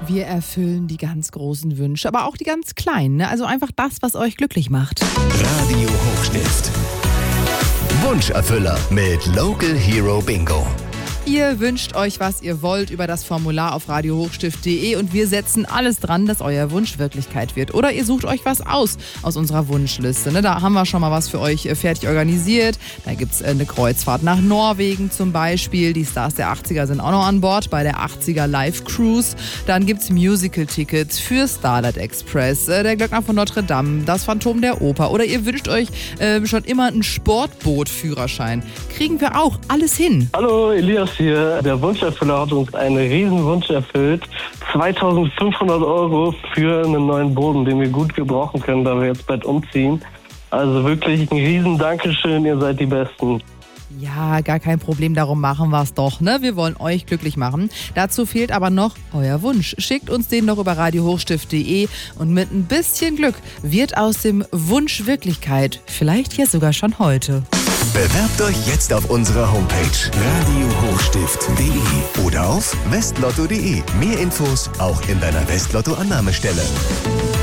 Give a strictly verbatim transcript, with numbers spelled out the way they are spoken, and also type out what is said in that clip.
Wir erfüllen die ganz großen Wünsche, aber auch die ganz kleinen. Ne? Also einfach das, was euch glücklich macht. Radio Hochstift. Wunscherfüller mit Local Hero Bingo. Ihr wünscht euch, was ihr wollt, über das Formular auf radio hochstift punkt de und wir setzen alles dran, dass euer Wunsch Wirklichkeit wird. Oder ihr sucht euch was aus aus unserer Wunschliste. Ne? Da haben wir schon mal was für euch fertig organisiert. Da gibt es eine Kreuzfahrt nach Norwegen zum Beispiel. Die Stars der achtziger sind auch noch an Bord bei der achtziger Live Cruise. Dann gibt es Musical-Tickets für Starlight Express, äh, der Glöckner von Notre Dame, das Phantom der Oper. Oder ihr wünscht euch äh, schon immer einen Sportboot-Führerschein. Kriegen wir auch alles hin. Hallo, Elias hier. Der Wunscherfüller hat uns einen riesen Wunsch erfüllt. zweitausendfünfhundert Euro für einen neuen Boden, den wir gut gebrauchen können, da wir jetzt bald umziehen. Also wirklich ein riesen Dankeschön, ihr seid die Besten. Ja, gar kein Problem, darum machen wir es doch, ne? Wir wollen euch glücklich machen. Dazu fehlt aber noch euer Wunsch. Schickt uns den doch über radio hochstift punkt de und mit ein bisschen Glück wird aus dem Wunsch Wirklichkeit. Vielleicht ja sogar schon heute. Bewerbt euch jetzt auf unserer Homepage radio hochstift punkt de oder auf westlotto punkt de. Mehr Infos auch in deiner Westlotto-Annahmestelle.